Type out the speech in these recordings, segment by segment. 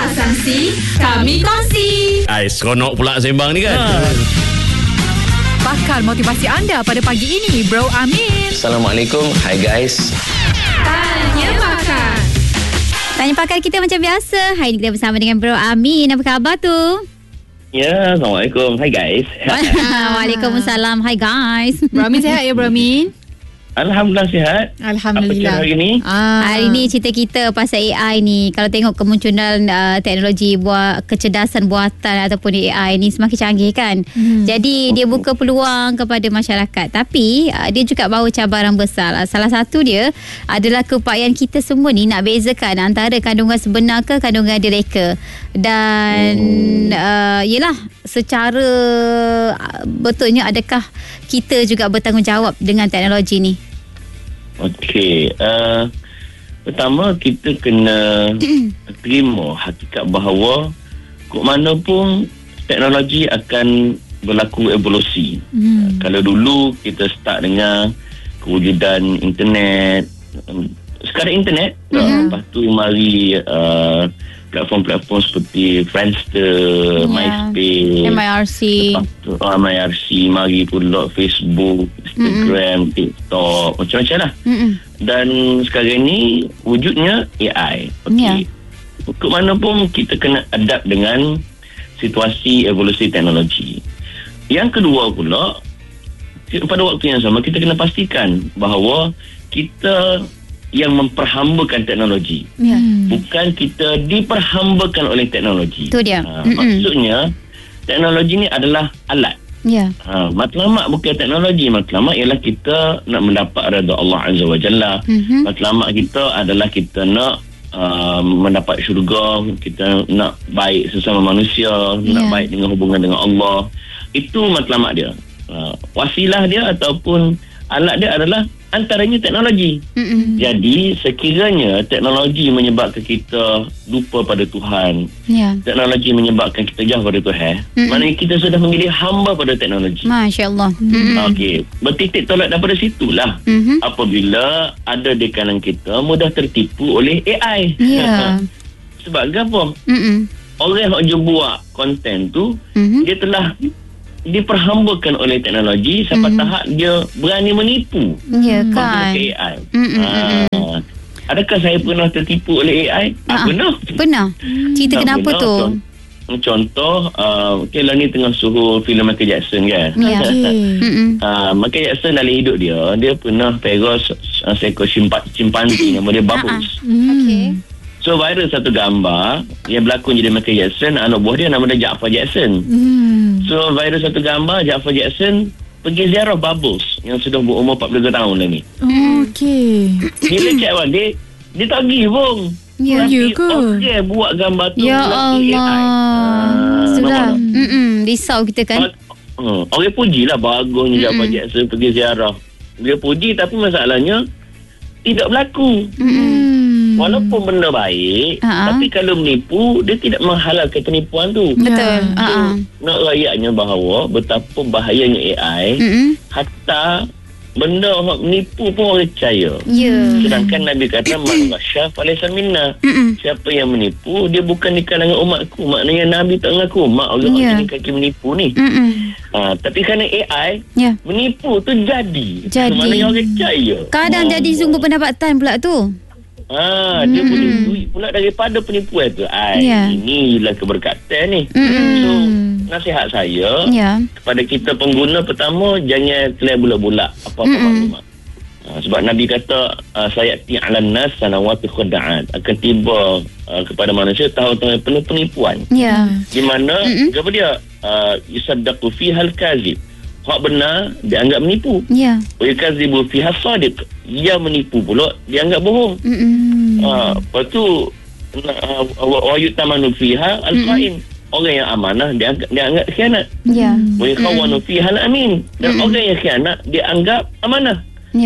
Sangsi, kami kongsi. Seronok pula sembang ni kan. Pakar motivasi anda pada pagi ini, Bro Amin. Assalamualaikum. Hi guys. Tanya Pakar. Tanya Pakar kita macam biasa. Hari ini kita bersama dengan Bro Amin. Apa khabar tu? Ya, Assalamualaikum. Hi guys. Waalaikumsalam. Hi guys. Bro Amin sihat ya, Bro Amin? Alhamdulillah sihat. Alhamdulillah. Apa cerita hari ni? Hari ni cerita kita pasal AI ni. Kalau tengok kemunculan teknologi kecerdasan buatan ataupun AI ni semakin canggih kan. Jadi dia buka peluang kepada masyarakat. Tapi dia juga bawa cabaran besar. Salah satu dia adalah keupayaan kita semua ni nak bezakan antara kandungan sebenar ke kandungan direka. Dan yelah, secara betulnya adakah kita juga bertanggungjawab dengan teknologi ni? Okey, pertama kita kena terima hakikat bahawa kok mana pun teknologi akan berlaku evolusi. Kalau dulu kita start dengan kewujudan internet, sekarang internet, lepas tu mari platform-platform seperti Friendster, MySpace, MIRC, mari pula Facebook, Instagram, TikTok, macam-macam lah. Dan sekarang ni wujudnya AI. Okey. Ke mana pun kita kena adapt dengan situasi evolusi teknologi. Yang kedua pula, pada waktu yang sama kita kena pastikan bahawa kita yang memperhambakan teknologi, bukan kita diperhambakan oleh teknologi. Itu dia. Maksudnya teknologi ni adalah alat. Matlamat bukan teknologi. Matlamat ialah kita nak mendapat redha Allah Azza wa Jalla. Matlamat kita adalah kita nak mendapat syurga, kita nak baik sesama manusia, nak baik dengan hubungan dengan Allah. Itu matlamat dia. Wasilah dia ataupun alat dia adalah antaranya teknologi. Jadi sekiranya teknologi menyebabkan kita lupa pada Tuhan, teknologi menyebabkan kita jauh pada Tuhan, maknanya kita sudah menjadi hamba pada teknologi. Masya Allah. Okey, bertitik tolak daripada situlah apabila ada di kalangan kita mudah tertipu oleh AI. Sebab apa? Orang yang buat konten tu, dia telah diperhambakan oleh teknologi sampai tahap dia berani menipu menggunakan AI. Adakah saya pernah tertipu oleh AI? Pernah. Cerita kenapa tu? Contoh, okay, lah ni tengah suhu filem Michael Jackson kan. Michael Jackson dalam hidup dia pernah peros seekor chimpanzee nama dia Bubbles. So viral satu gambar yang berlakon jadi Michael Jackson, anak buah dia nama dia Ja'far Jackson. So viral satu gambar Ja'far Jackson pergi ziarah Bubbles yang sudah berumur 42 tahun dah ni. Bila cek awal dia tak pergi pun. Okey buat gambar tu. Ya Allah. Sudah. Risau kita kan. Orang pujilah bagusnya Ja'far Jackson pergi ziarah. Dia puji tapi masalahnya tidak berlaku. Walaupun benda baik, tapi kalau menipu, dia tidak menghalalkan penipuan tu. Betul. Nak rakyatnya bahawa betapa bahayanya AI, hatta benda orang menipu pun orang percaya. Sedangkan Nabi kata man ghasyah falaysa minna. Siapa yang menipu, dia bukan di kalangan umatku. Maknanya Nabi tak mengaku mak orang yang kaki menipu ni. Tapi kerana AI menipu tu jadi. Maknanya orang percaya. Kadang jadi sumber pendapatan pula tu. Dia boleh duit pula daripada penipuan tu. Inilah keberkatan ni. So nasihat saya kepada kita pengguna, pertama jangan telan bulat-bulat apa-apa maklumat. Sebab Nabi kata sayati 'alan nas sanawati khuda'at, akan tiba kepada manusia tahun-tahun penuh penipuan. Di mana apa dia yusaddaqu fihal kazib, hak benar dianggap menipu. Wa yukadzibu fiha sadiq, dia menipu pula dianggap bohong. Lepas tu wa yutamanu fiha al-khain, orang yang amanah dianggap khianat. Wa yakhawanu fiha al-amin, dan orang yang khianat dianggap amanah.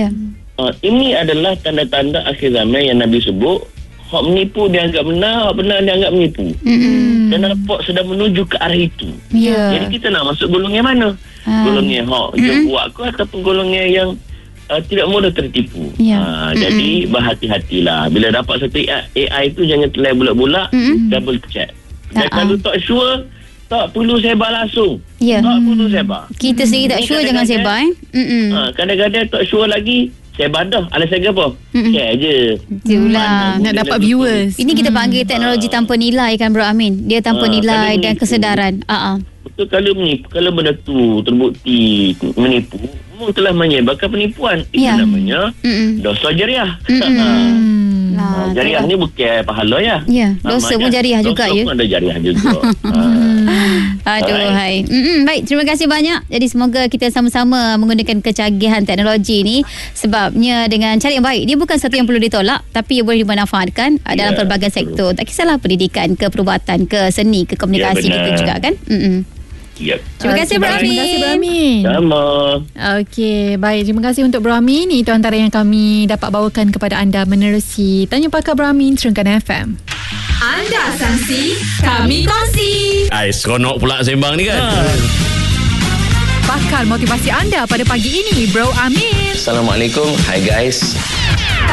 Ini adalah tanda-tanda akhir zaman yang Nabi sebut. Hak menipu dianggap benar, hak benar dianggap menipu. Dan nampak sedang menuju ke arah itu. Jadi kita nak masuk golongan mana? Golongan hak dia buat ke ataupun golongan yang tidak mudah tertipu. Mm-mm. Jadi berhati-hatilah. Bila dapat satu AI tu jangan terlai bulat-bulat, double check. Dan kalau tak sure, tak perlu sebar langsung. Ya. Tak perlu sebar. Kita sendiri tak sure jangan sebar. Kadang-kadang tak sure lagi, sebar dah. Alasan apa? Share je. Itulah. Nak dapat viewers. Ini kita panggil teknologi tanpa nilai kan Bro Amin. Dia tanpa nilai dan kesedaran. Betul, kalau benda tu terbukti menipu, telah menyebabkan penipuan. Itu namanya dosa jariah. Jariah ni bukan pahala ya. Ya, dosa pun jariah juga ya. Dosa pun ada jariah juga. Aduh, hai. Baik, terima kasih banyak. Jadi semoga kita sama-sama menggunakan kecanggihan teknologi ni, sebabnya dengan cara yang baik. Dia bukan satu yang perlu ditolak, tapi ia boleh dimanfaatkan dalam pelbagai sektor. Tak kisahlah pendidikan ke perubatan ke seni ke komunikasi gitu juga kan. Yep. Terima kasih Bro Amin. Terima kasih Bro Amin. Sama. Okey, baik. Terima kasih untuk Bro Amin. Itu antara yang kami dapat bawakan kepada anda menerusi Tanya Pakar Bro Amin, Terengganu FM. Anda sangsi, kami kongsi. Seronok pula sembang ni kan. Pakar motivasi anda pada pagi ini, Bro Amin. Assalamualaikum. Hi guys.